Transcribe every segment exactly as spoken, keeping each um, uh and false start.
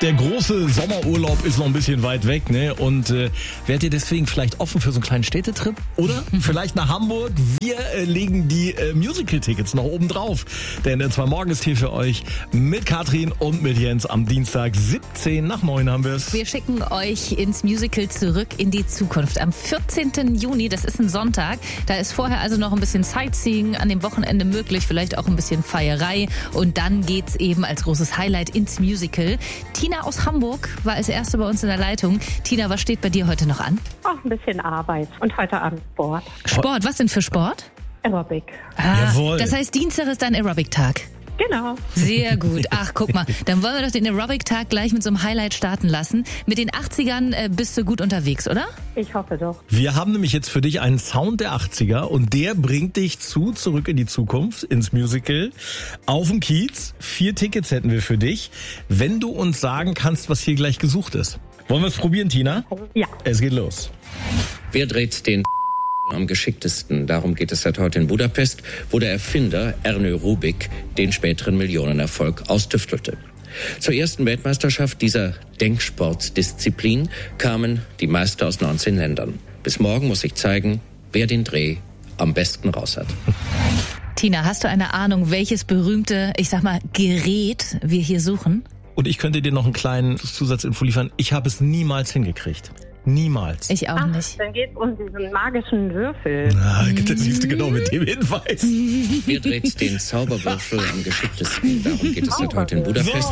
Der große Sommerurlaub ist noch ein bisschen weit weg, ne? Und äh, wärt ihr deswegen vielleicht offen für so einen kleinen Städtetrip? Oder vielleicht nach Hamburg? Wir äh, legen die äh, Musical-Tickets noch oben drauf. Denn der zwei Morgen ist hier für euch mit Katrin und mit Jens am Dienstag siebzehn nach neun haben wir es. Wir schicken euch ins Musical Zurück in die Zukunft. Am vierzehnten Juni, das ist ein Sonntag. Da ist vorher also noch ein bisschen Sightseeing an dem Wochenende möglich, vielleicht auch ein bisschen Feierei. Und dann geht's eben als großes Highlight ins Musical. Tina aus Hamburg war als Erste bei uns in der Leitung. Tina, was steht bei dir heute noch an? Auch ein bisschen Arbeit und heute Abend Sport. Sport, was denn für Sport? Aerobic. Ah, Jawohl. Das heißt, Dienstag ist dein Aerobic-Tag. Genau. Sehr gut. Ach, guck mal, dann wollen wir doch den Aerobic-Tag gleich mit so einem Highlight starten lassen. Mit den achtzigern äh, bist du gut unterwegs, oder? Ich hoffe doch. Wir haben nämlich jetzt für dich einen Sound der achtziger und der bringt dich zu Zurück in die Zukunft, ins Musical, auf dem Kiez. Vier Tickets hätten wir für dich, wenn du uns sagen kannst, was hier gleich gesucht ist. Wollen wir es probieren, Tina? Ja. Es geht los. Wer dreht den am geschicktesten? Darum geht es seit heute in Budapest, wo der Erfinder Ernő Rubik den späteren Millionenerfolg austüftelte. Zur ersten Weltmeisterschaft dieser Denksportdisziplin kamen die Meister aus neunzehn Ländern. Bis morgen muss sich zeigen, wer den Dreh am besten raus hat. Tina, hast du eine Ahnung, welches berühmte, ich sag mal, Gerät wir hier suchen? Und ich könnte dir noch einen kleinen Zusatzinfo liefern. Ich habe es niemals hingekriegt. Niemals. Ich auch Ach, nicht. dann geht es um diesen magischen Würfel. Ah, das siehst du genau mit dem Hinweis. Wer dreht den Zauberwürfel am geschicktesten? Darum geht es seit heute in So, Budapest.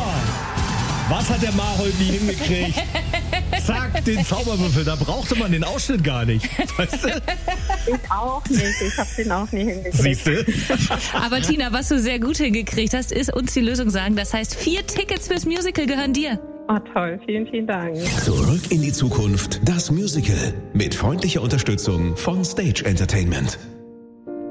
was hat der Ma heute nie hingekriegt? Zack, den Zauberwürfel, da brauchte man den Ausschnitt gar nicht. Weißt du? Ich auch nicht. Ich habe den auch nie hingekriegt. Siehst du? Aber Tina, was du sehr gut hingekriegt hast, ist uns die Lösung sagen. Das heißt, vier Tickets fürs Musical gehören dir. Oh toll, vielen, vielen Dank. Zurück in die Zukunft, das Musical. Mit freundlicher Unterstützung von Stage Entertainment.